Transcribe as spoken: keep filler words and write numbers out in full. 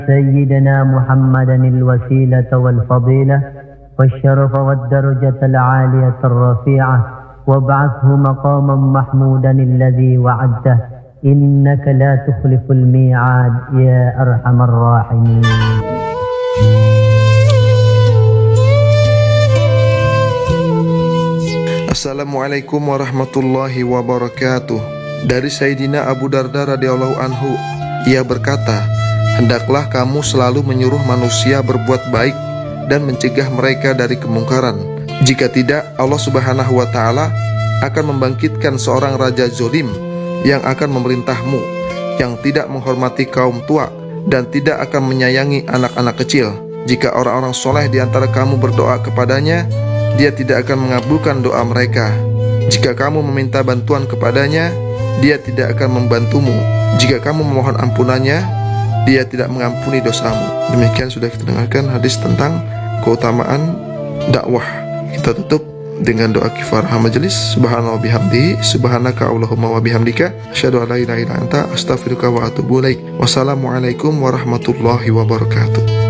سيدنا محمدا الوسيلة والفضيلة والشرف والدرجة العالية الرفيعة وابعثه مقاما محمودا الذي وعدته إنك لا تخلف الميعاد يا أرحم الراحمين. Assalamualaikum warahmatullahi wabarakatuh. Dari Sayyidina Abu Darda radhiyallahu anhu, ia berkata, hendaklah kamu selalu menyuruh manusia berbuat baik dan mencegah mereka dari kemungkaran. Jika tidak, Allah subhanahu wa ta'ala akan membangkitkan seorang raja zolim yang akan memerintahmu, yang tidak menghormati kaum tua dan tidak akan menyayangi anak-anak kecil. Jika orang-orang soleh di antara kamu berdoa kepadanya, dia tidak akan mengabulkan doa mereka. Jika kamu meminta bantuan kepadanya, dia tidak akan membantumu. Jika kamu memohon ampunannya, dia tidak mengampuni dosamu. Demikian sudah kita dengarkan hadis tentang keutamaan dakwah. Kita tutup dengan doa kifarah majelis. Subhanallah bihamdihi, subhanaka Allahumma wa bihamdika, asyhadu an la ilaha illa anta, astaghfiruka wa atubu ilaik. Wassalamualaikum warahmatullahi wabarakatuh.